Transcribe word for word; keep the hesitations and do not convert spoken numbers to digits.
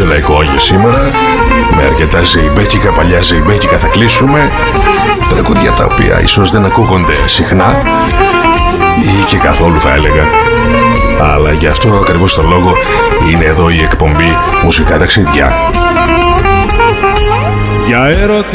λαϊκό για σήμερα. Με αρκετά ζεϊμπέκικα, παλιά ζεϊμπέκικα θα κλείσουμε. Τραγούδια τα οποία ίσως δεν ακούγονται συχνά ή και καθόλου θα έλεγα. Αλλά γι' αυτό ακριβώς το λόγο είναι εδώ η εκπομπή Μουσικά Ταξίδια. Για έρωτες